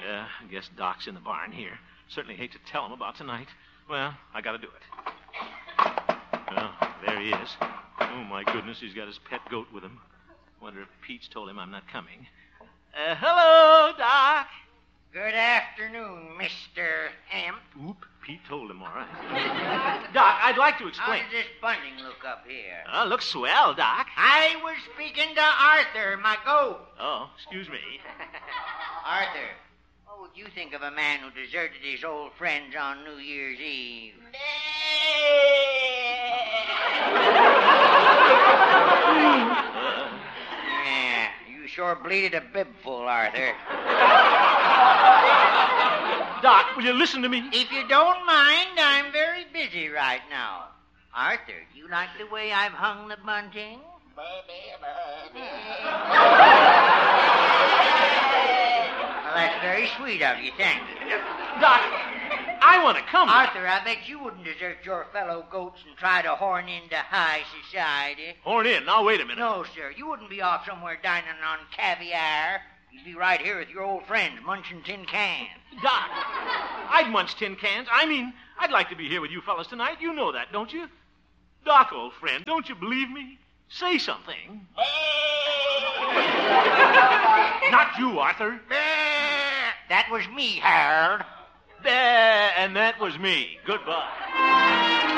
Yeah, I guess Doc's in the barn here. Certainly hate to tell him about tonight. Well, I gotta do it. Well, there he is. Oh, my goodness, he's got his pet goat with him. Wonder if Pete's told him I'm not coming. Hello, Doc. Good afternoon, Mr. Hemp. Oop, Pete told him, all right. Doc, I'd like to explain. How does this bunting look up here? Oh, looks swell, Doc. I was speaking to Arthur, my goat. Oh, excuse me. Arthur, what would you think of a man who deserted his old friends on New Year's Eve? Yeah, you sure bleated a bibful, Arthur. Doc, will you listen to me? If you don't mind, I'm very busy right now. Arthur, do you like the way I've hung the bunting? Well, that's very sweet of you, thank you. Doc, I want to come. Arthur, I bet you wouldn't desert your fellow goats and try to horn into high society. Horn in. Now, wait a minute. No, sir. You wouldn't be off somewhere dining on caviar. You'd be right here with your old friends, munching tin cans. Doc, I'd munch tin cans. I mean, I'd like to be here with you fellas tonight. You know that, don't you? Doc, old friend, don't you believe me? Say something. Not you, Arthur. That was me, Harold. And that was me. Goodbye.